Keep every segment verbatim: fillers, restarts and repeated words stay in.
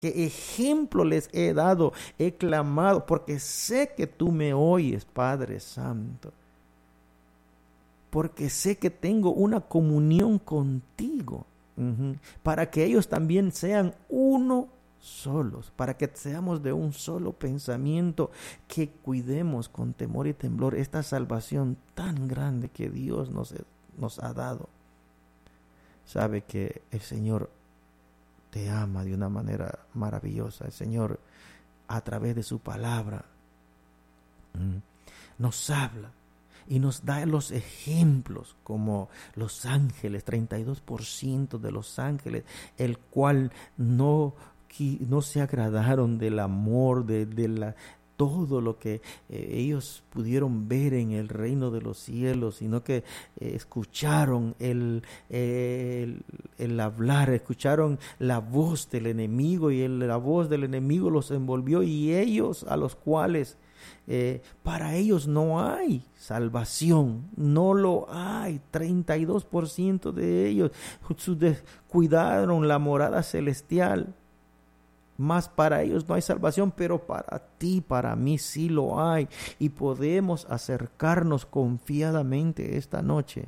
¿Qué ejemplo les he dado? He clamado porque sé que tú me oyes, Padre Santo. Porque sé que tengo una comunión contigo. Uh-huh. Para que ellos también sean uno solos, para que seamos de un solo pensamiento, que cuidemos con temor y temblor esta salvación tan grande que Dios nos, nos ha dado. Sabe que el Señor te ama de una manera maravillosa. El Señor, a través de su palabra, nos habla y nos da los ejemplos, como los ángeles, treinta y dos por ciento de los ángeles, el cual no, no se agradaron del amor, de, de la, todo lo que eh, ellos pudieron ver en el reino de los cielos, sino que eh, escucharon el, eh, el, el hablar, escucharon la voz del enemigo, y el, la voz del enemigo los envolvió, y ellos, a los cuales Eh, para ellos no hay salvación, no lo hay. Treinta y dos por ciento de ellos descuidaron la morada celestial. Más para ellos no hay salvación, pero para ti, para mí sí lo hay. Y podemos acercarnos confiadamente esta noche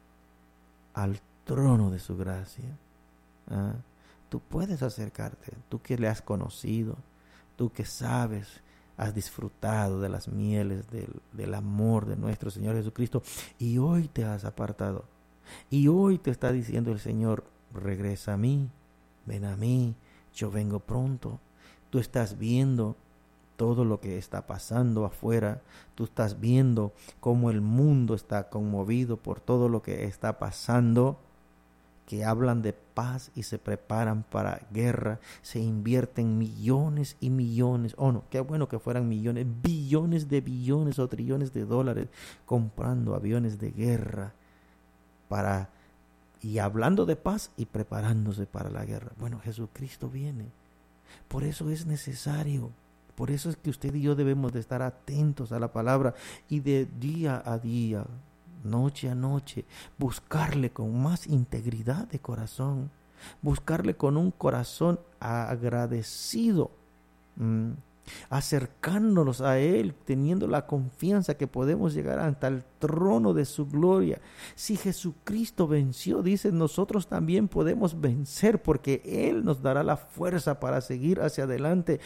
al trono de su gracia. ¿Ah? Tú puedes acercarte, tú que le has conocido, tú que sabes, has disfrutado de las mieles del, del amor de nuestro Señor Jesucristo, y hoy te has apartado. Y hoy te está diciendo el Señor: regresa a mí, ven a mí, yo vengo pronto. Tú estás viendo todo lo que está pasando afuera. Tú estás viendo cómo el mundo está conmovido por todo lo que está pasando, que hablan de paz y se preparan para guerra, se invierten millones y millones, oh no, qué bueno que fueran millones, billones de billones o trillones de dólares comprando aviones de guerra para, y hablando de paz y preparándose para la guerra. Bueno, Jesucristo viene, por eso es necesario, por eso es que usted y yo debemos de estar atentos a la palabra y de día a día, noche a noche, buscarle con más integridad de corazón, buscarle con un corazón agradecido, mm, acercándonos a Él, teniendo la confianza que podemos llegar hasta el trono de su gloria. Si Jesucristo venció, dice, nosotros también podemos vencer, porque Él nos dará la fuerza para seguir hacia adelante.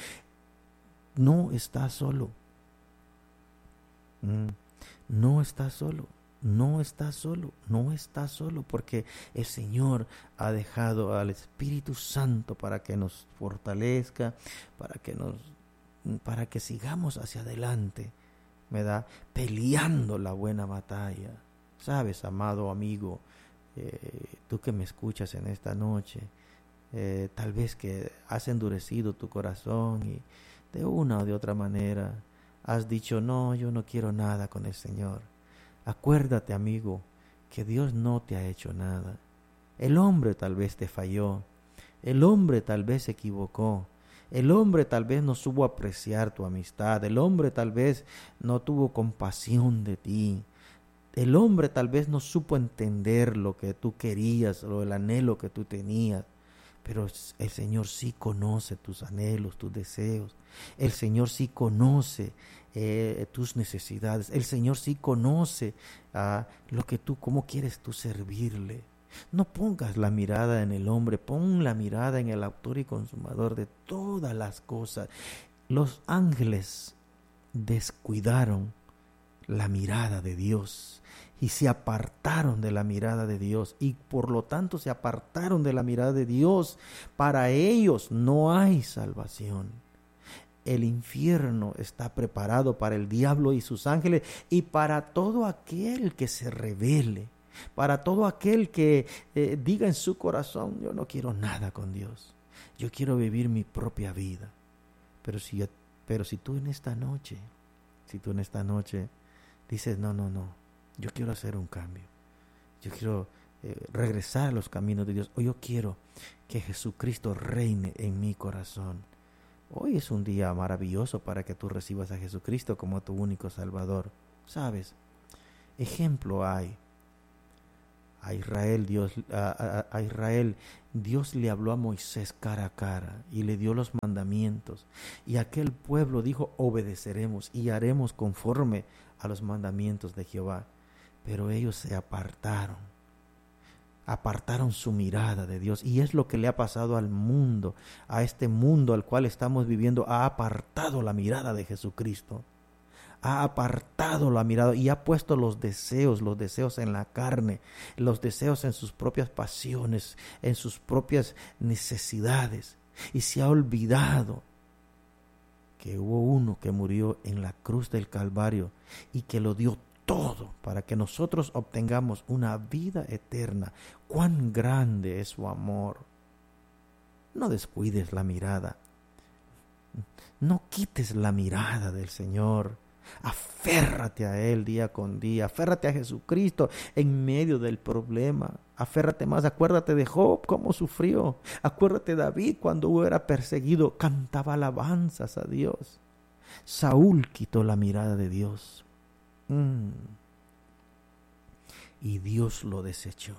No está solo, mm, no está solo. No está solo, no está solo, porque el Señor ha dejado al Espíritu Santo para que nos fortalezca, para que nos, para que sigamos hacia adelante, ¿verdad? Peleando la buena batalla. Sabes, amado amigo, eh, tú que me escuchas en esta noche, eh, tal vez que has endurecido tu corazón y de una o de otra manera has dicho: no, yo no quiero nada con el Señor. Acuérdate, amigo, que Dios no te ha hecho nada. El hombre tal vez te falló, el hombre tal vez se equivocó, el hombre tal vez no supo apreciar tu amistad, el hombre tal vez no tuvo compasión de ti, el hombre tal vez no supo entender lo que tú querías o el anhelo que tú tenías. Pero el Señor sí conoce tus anhelos, tus deseos. El Señor sí conoce eh, tus necesidades. El Señor sí conoce uh, lo que tú, cómo quieres tú servirle. No pongas la mirada en el hombre, pon la mirada en el autor y consumador de todas las cosas. Los ángeles descuidaron la mirada de Dios y se apartaron de la mirada de Dios, y por lo tanto se apartaron de la mirada de Dios. Para ellos no hay salvación. El infierno está preparado para el diablo y sus ángeles, y para todo aquel que se rebele, para todo aquel que eh, diga en su corazón: yo no quiero nada con Dios, yo quiero vivir mi propia vida. Pero si, pero si tú en esta noche, si tú en esta noche dices: no, no, no, yo quiero hacer un cambio, yo quiero eh, regresar a los caminos de Dios, o yo quiero que Jesucristo reine en mi corazón. Hoy es un día maravilloso para que tú recibas a Jesucristo como tu único Salvador. ¿Sabes? Ejemplo hay. A Israel, Dios, a, a, a Israel, Dios le habló a Moisés cara a cara y le dio los mandamientos. Y aquel pueblo dijo, obedeceremos y haremos conforme a los mandamientos de Jehová. Pero ellos se apartaron, apartaron su mirada de Dios. Y es lo que le ha pasado al mundo, a este mundo al cual estamos viviendo. Ha apartado la mirada de Jesucristo. Ha apartado la mirada y ha puesto los deseos, los deseos en la carne, los deseos en sus propias pasiones, en sus propias necesidades. Y se ha olvidado que hubo uno que murió en la cruz del Calvario y que lo dio todo para que nosotros obtengamos una vida eterna. ¡Cuán grande es su amor! No descuides la mirada. No quites la mirada del Señor. Aférrate a Él día con día, aférrate a Jesucristo en medio del problema, aférrate más, acuérdate de Job, cómo sufrió, acuérdate de David cuando era perseguido, cantaba alabanzas a Dios. Saúl quitó la mirada de Dios mm. y Dios lo desechó.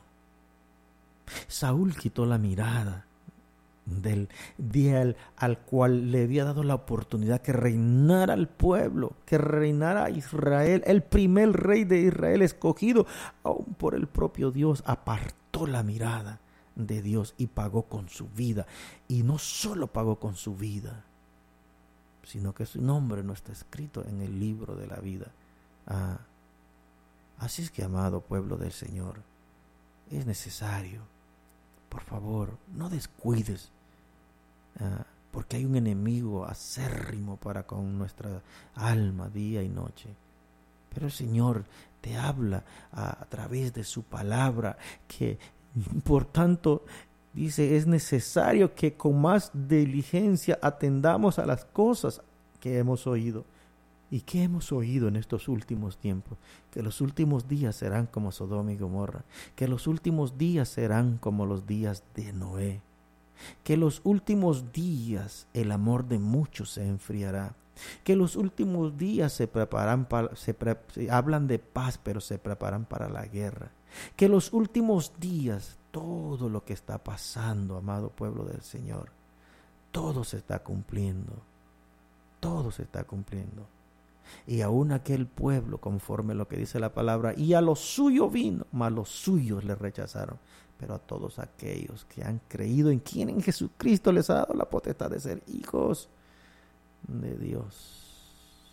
Saúl quitó la mirada del día al, al cual le había dado la oportunidad que reinara el pueblo, que reinara Israel, el primer rey de Israel escogido aún por el propio Dios. Apartó la mirada de Dios y pagó con su vida. Y no solo pagó con su vida, sino que su nombre no está escrito en el libro de la vida. Ah, así es que, amado pueblo del Señor, es necesario, por favor, no descuides, uh, porque hay un enemigo acérrimo para con nuestra alma día y noche. Pero el Señor te habla a, a través de su palabra, que por tanto dice, es necesario que con más diligencia atendamos a las cosas que hemos oído. ¿Y qué hemos oído en estos últimos tiempos? Que los últimos días serán como Sodoma y Gomorra. Que los últimos días serán como los días de Noé. Que los últimos días el amor de muchos se enfriará. Que los últimos días se preparan para, se pre, se hablan de paz, pero se preparan para la guerra. Que los últimos días, todo lo que está pasando, amado pueblo del Señor, todo se está cumpliendo. Todo se está cumpliendo. Y aún aquel pueblo, conforme a lo que dice la palabra, y a lo suyo vino, mas los suyos le rechazaron. Pero a todos aquellos que han creído en quien en Jesucristo les ha dado la potestad de ser hijos de Dios.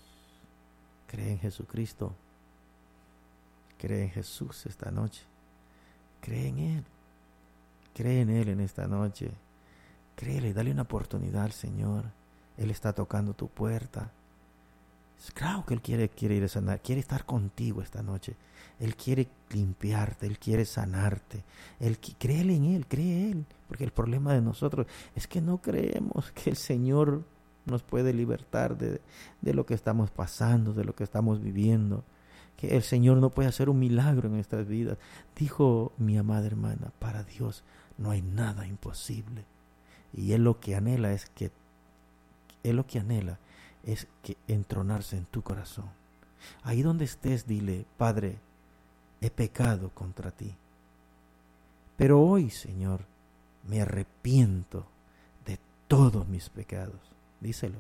Cree en Jesucristo. Cree en Jesús esta noche. Cree en Él. Cree en Él en esta noche. Créele, dale una oportunidad al Señor. Él está tocando tu puerta. Claro que Él quiere, quiere ir a sanar, quiere estar contigo esta noche. Él quiere limpiarte, Él quiere sanarte. Él, créele en Él, cree en Él. Porque el problema de nosotros es que no creemos que el Señor nos puede libertar de, de lo que estamos pasando, de lo que estamos viviendo. Que el Señor no puede hacer un milagro en nuestras vidas. Dijo mi amada hermana, para Dios no hay nada imposible. Y Él lo que anhela es que, Él lo que anhela es que entronarse en tu corazón. Ahí donde estés, dile, Padre, he pecado contra ti. Pero hoy, Señor, me arrepiento de todos mis pecados. Díselo.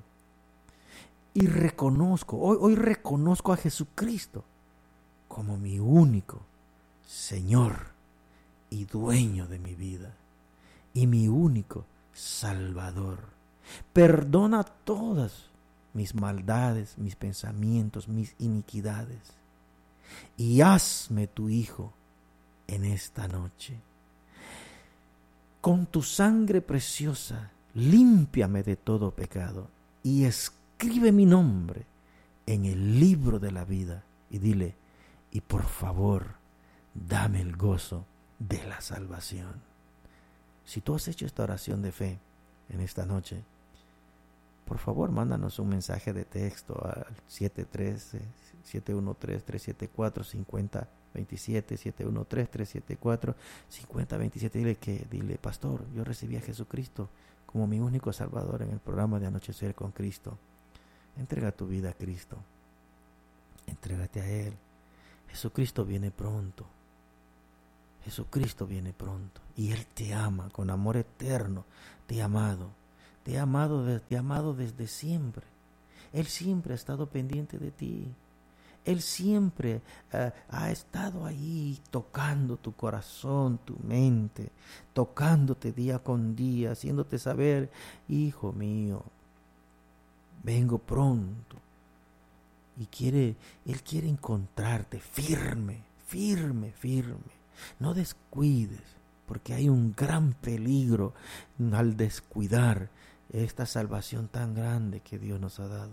Y reconozco, hoy, hoy reconozco a Jesucristo como mi único Señor y dueño de mi vida. Y mi único Salvador. Perdona todas mis maldades, mis pensamientos, mis iniquidades. Y hazme tu hijo en esta noche. Con tu sangre preciosa, límpiame de todo pecado y escribe mi nombre en el libro de la vida. Y dile, y por favor, dame el gozo de la salvación. Si tú has hecho esta oración de fe en esta noche, por favor, mándanos un mensaje de texto al siete uno tres, siete uno tres, tres siete cuatro, cinco cero dos siete, siete uno tres, tres siete cuatro, cinco cero dos siete. Dile que, dile, pastor, yo recibí a Jesucristo como mi único Salvador en el programa de Anochecer con Cristo. Entrega tu vida a Cristo. Entrégate a Él. Jesucristo viene pronto. Jesucristo viene pronto y Él te ama con amor eterno, te ha amado, te ha amado, te ha amado desde siempre. Él siempre ha estado pendiente de ti. Él siempre uh, ha estado ahí tocando tu corazón, tu mente, tocándote día con día, haciéndote saber, hijo mío, vengo pronto. Y quiere, Él quiere encontrarte firme, firme, firme. No descuides, porque hay un gran peligro al descuidar esta salvación tan grande que Dios nos ha dado.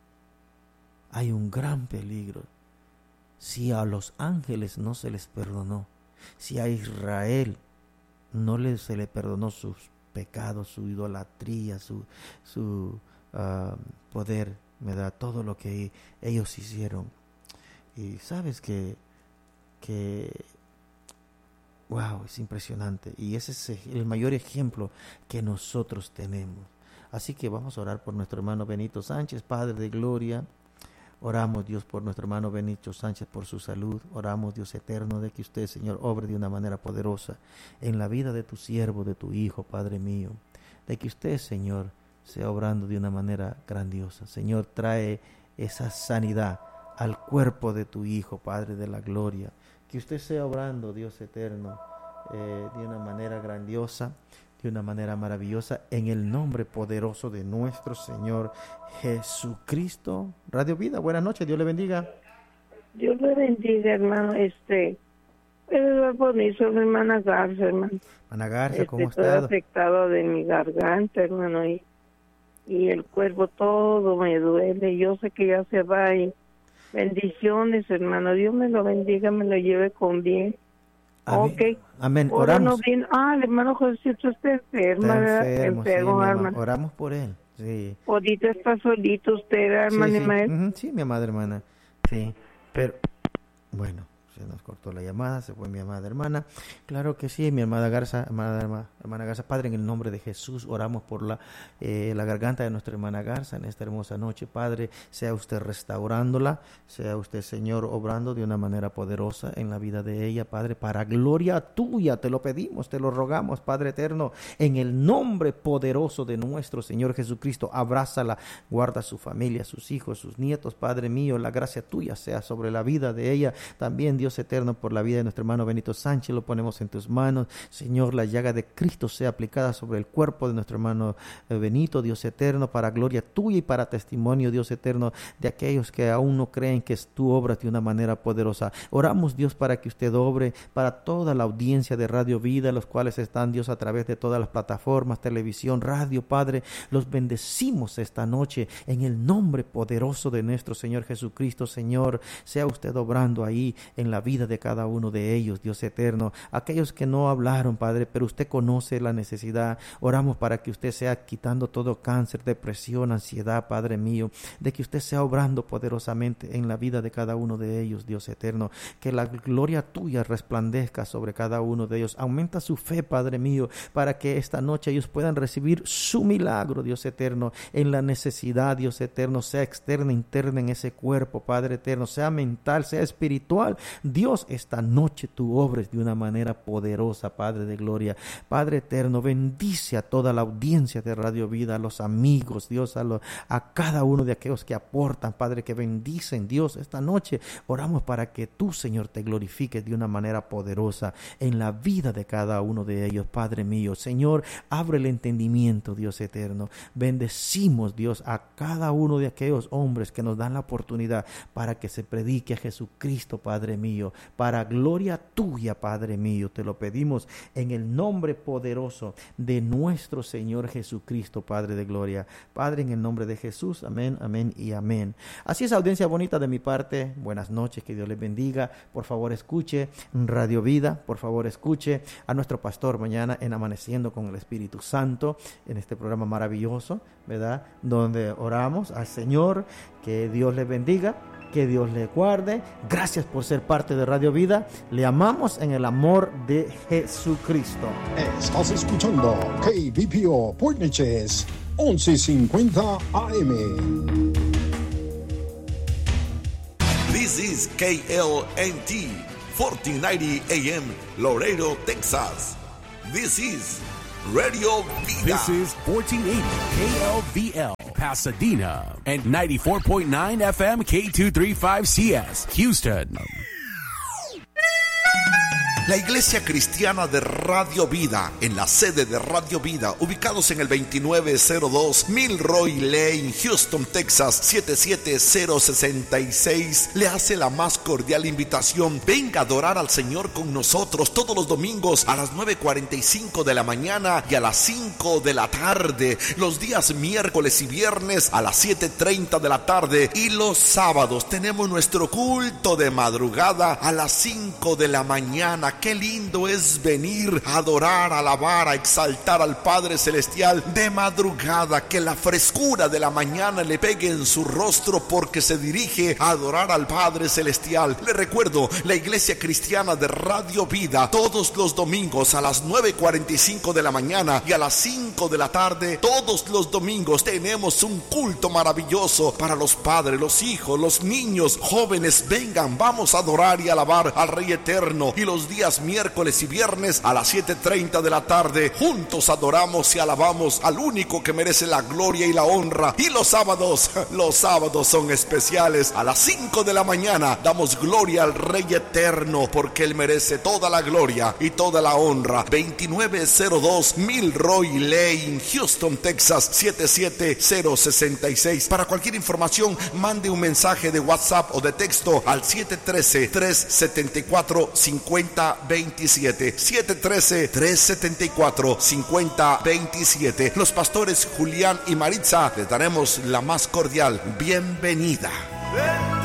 Hay un gran peligro. Si a los ángeles no se les perdonó, si a Israel no le, se le perdonó sus pecados, su idolatría, su, su uh, poder, me da todo lo que ellos hicieron. Y sabes que, que wow, es impresionante. Y ese es el mayor ejemplo que nosotros tenemos. Así que vamos a orar por nuestro hermano Benito Sánchez, Padre de Gloria. Oramos, Dios, por nuestro hermano Benito Sánchez, por su salud. Oramos, Dios eterno, de que usted, Señor, obre de una manera poderosa en la vida de tu siervo, de tu hijo, Padre mío. De que usted, Señor, sea obrando de una manera grandiosa. Señor, trae esa sanidad al cuerpo de tu hijo, Padre de la gloria. Que usted sea obrando, Dios eterno, eh, de una manera grandiosa, de una manera maravillosa, en el nombre poderoso de nuestro Señor Jesucristo. Radio Vida, buenas noches, Dios le bendiga. Dios le bendiga, hermano. Este, es bonito, mi hermana Garza, hermano. Hermana Garza, este, ¿cómo ha estoy estado? afectado de mi garganta, hermano, y, y el cuerpo todo me duele. Yo sé que ya se va y bendiciones, hermano. Dios me lo bendiga, me lo lleve con bien. Amén. Okay. Amén. Ahora Oramos. no viene. Ah, el hermano Josecito está enfermo, Está ¿verdad? enfermo, enfermo, sí, mi hermano. ama- Oramos por él. Sí. Ahorita está solito usted, hermano. Sí, sí. Ismael. Ujú, sí, mi amada hermana. Sí, pero bueno, se nos cortó la llamada, se fue mi amada hermana. Claro que sí, mi amada Garza, amada hermana, hermana Garza. Padre, en el nombre de Jesús, oramos por la, eh, la garganta de nuestra hermana Garza en esta hermosa noche. Padre, sea usted restaurándola, sea usted, Señor, obrando de una manera poderosa en la vida de ella, Padre, para gloria tuya. Te lo pedimos, te lo rogamos, Padre eterno, en el nombre poderoso de nuestro Señor Jesucristo. Abrázala, guarda a su familia, sus hijos, sus nietos, Padre mío. La gracia tuya sea sobre la vida de ella. También, Dios eterno, por la vida de nuestro hermano Benito Sánchez, lo ponemos en tus manos. Señor, la llaga de Cristo sea aplicada sobre el cuerpo de nuestro hermano eh, Benito, Dios eterno, para gloria tuya y para testimonio, Dios eterno, de aquellos que aún no creen que tú obras de una manera poderosa. Oramos, Dios, para que usted obre para toda la audiencia de Radio Vida, los cuales están, Dios, a través de todas las plataformas, televisión, radio, Padre. Los bendecimos esta noche en el nombre poderoso de nuestro Señor Jesucristo. Señor, sea usted obrando ahí en la vida de cada uno de ellos, Dios eterno. Aquellos que no hablaron, Padre, pero usted conoce la necesidad. Oramos para que usted sea quitando todo cáncer, depresión, ansiedad, Padre mío, de que usted sea obrando poderosamente en la vida de cada uno de ellos, Dios eterno. Que la gloria tuya resplandezca sobre cada uno de ellos. Aumenta su fe, Padre mío, para que esta noche ellos puedan recibir su milagro, Dios eterno, en la necesidad, Dios eterno, sea externa, interna en ese cuerpo, Padre eterno, sea mental, sea espiritual. Dios, esta noche tú obres de una manera poderosa, Padre de gloria. Padre eterno, bendice a toda la audiencia de Radio Vida, a los amigos, Dios, a, lo, a cada uno de aquellos que aportan, Padre, que bendicen, Dios, esta noche. Oramos para que tú, Señor, te glorifiques de una manera poderosa en la vida de cada uno de ellos, Padre mío. Señor, abre el entendimiento, Dios eterno. Bendecimos, Dios, a cada uno de aquellos hombres que nos dan la oportunidad para que se predique a Jesucristo, Padre mío, para gloria tuya, Padre mío. Te lo pedimos en el nombre poderoso de nuestro Señor Jesucristo, Padre de gloria. Padre, en el nombre de Jesús, amén, amén y amén. Así es, audiencia bonita de mi parte, buenas noches, que Dios les bendiga. Por favor, escuche Radio Vida, por favor, escuche a nuestro pastor mañana en Amaneciendo con el Espíritu Santo, en este programa maravilloso, ¿verdad? Donde oramos al Señor, que Dios les bendiga, que Dios le guarde. Gracias por ser parte de Radio Vida. Le amamos en el amor de Jesucristo. Estás escuchando K B P O Port Neches once cincuenta A M. This is K L N T, fourteen ninety A M, Laredo, Texas. This is Radio Vida. This is fourteen eighty K L V L, Pasadena, and ninety-four point nine F M K two thirty-five C S, Houston. La Iglesia Cristiana de Radio Vida, en la sede de Radio Vida, ubicados en el veintinueve cero dos Milroy Lane, Houston, Texas, siete siete cero seis seis, le hace la más cordial invitación. Venga a adorar al Señor con nosotros todos los domingos a las nueve cuarenta y cinco de la mañana y a las cinco de la tarde, los días miércoles y viernes a las siete treinta de la tarde, y los sábados tenemos nuestro culto de madrugada a las cinco de la mañana. Qué lindo es venir a adorar, a alabar, a exaltar al Padre Celestial de madrugada. Que la frescura de la mañana le pegue en su rostro, porque se dirige a adorar al Padre Celestial. Le recuerdo, la Iglesia Cristiana de Radio Vida, todos los domingos a las nueve cuarenta y cinco de la mañana y a las cinco de la tarde, todos los domingos tenemos un culto maravilloso para los padres, los hijos, los niños, jóvenes. Vengan, vamos a adorar y alabar al Rey Eterno. Y los días miércoles y viernes a las siete treinta de la tarde, juntos adoramos y alabamos al único que merece la gloria y la honra. Y los sábados, los sábados son especiales. A las cinco de la mañana damos gloria al Rey Eterno, porque Él merece toda la gloria y toda la honra. veintinueve cero dos Milroy Lane, Houston, Texas, siete siete cero seis seis. Para cualquier información, mande un mensaje de WhatsApp o de texto al siete uno tres, tres siete cuatro, cinco cero veintisiete, siete uno tres, tres siete cuatro, cinco cero veintisiete. Los pastores Julián y Maritza les daremos la más cordial bienvenida.